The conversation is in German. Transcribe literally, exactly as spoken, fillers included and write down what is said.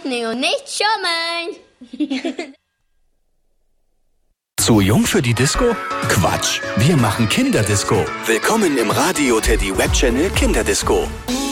Ordnung und nicht schummeln. Zu jung für die Disco? Quatsch, wir machen Kinderdisco. Willkommen im Radio Teddy Web Channel Kinderdisco.